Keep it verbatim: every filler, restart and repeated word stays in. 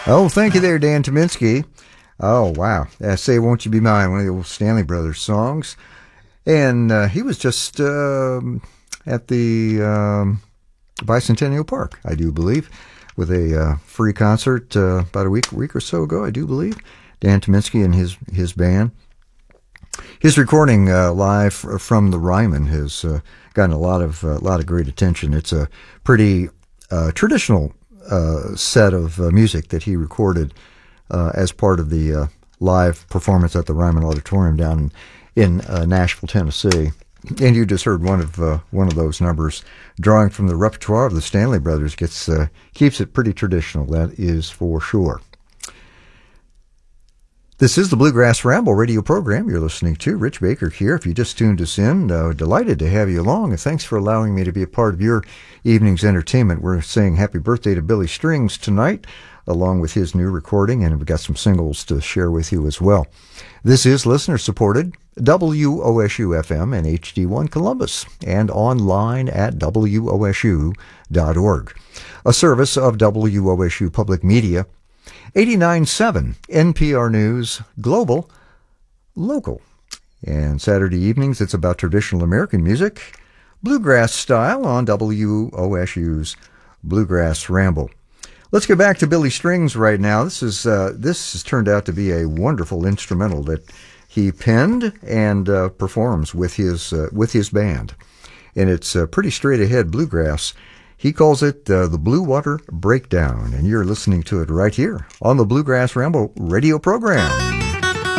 Oh, thank you there, Dan Tominski. Oh, wow. Uh, Say Won't You Be Mine, one of the old Stanley Brothers songs. And uh, he was just um, at the um, Bicentennial Park, I do believe, with a uh, free concert uh, about a week week or so ago, I do believe. Dan Tominski and his, his band. His recording uh, live from the Ryman has uh, gotten a lot of uh, lot of great attention. It's a pretty uh, traditional uh, set of uh, music that he recorded uh, as part of the uh, live performance at the Ryman Auditorium down in, in uh, Nashville, Tennessee. And you just heard one of uh, one of those numbers, drawing from the repertoire of the Stanley Brothers. Gets uh, keeps it pretty traditional, that is for sure. This is the Bluegrass Ramble radio program you're listening to. Rich Baker here. If you just tuned us in, uh, delighted to have you along, and thanks for allowing me to be a part of your evening's entertainment. We're saying happy birthday to Billy Strings tonight, along with his new recording, and we've got some singles to share with you as well. This is listener-supported W O S U F M and H D one Columbus, and online at W O S U dot org. A service of W O S U Public Media, eighty-nine point seven N P R News, Global, Local. And Saturday evenings, it's about traditional American music, bluegrass style, on W O S U's Bluegrass Ramble. Let's get back to Billy Strings right now. This is uh, this has turned out to be a wonderful instrumental that he penned and uh, performs with his uh, with his band, and it's uh, pretty straight ahead bluegrass. He calls it uh, the Blue Water Breakdown, and you're listening to it right here on the Bluegrass Ramble radio program.